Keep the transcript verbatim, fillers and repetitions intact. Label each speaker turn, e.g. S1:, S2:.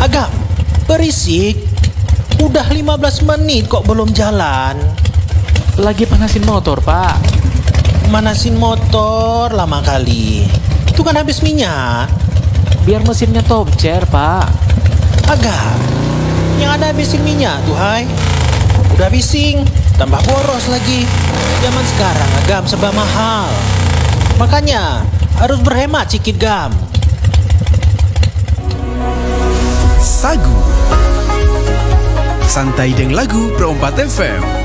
S1: Agam, berisik. Udah lima belas menit kok belum jalan.
S2: Lagi panasin motor, Pak.
S1: Manasin motor lama kali. Itu kan habis minyak.
S2: Biar mesinnya topcer, Pak.
S1: Agam, yang ada habisin minyak tuh, hai. Udah bising, tambah boros lagi. Zaman sekarang Agam serba mahal. Makanya harus berhemat sikit, Gam.
S3: Sagu Santai dengan lagu Pro empat F M.